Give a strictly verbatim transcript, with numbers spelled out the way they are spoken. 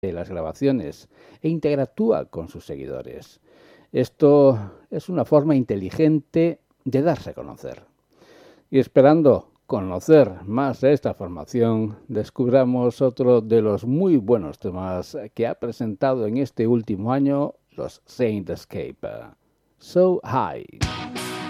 de las grabaciones e interactúa con sus seguidores. Esto es una forma inteligente de darse a conocer. Y esperando conocer más de esta formación, descubramos otro de los muy buenos temas que ha presentado en este último año los Saint Escape, So High.